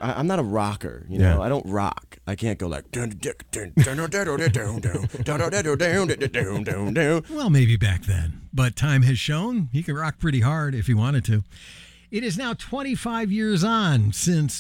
I'm not a rocker, you Yeah. know. I don't rock. I can't go like. Well, maybe back then, but time has shown he could rock pretty hard if he wanted to. It is now 25 years on since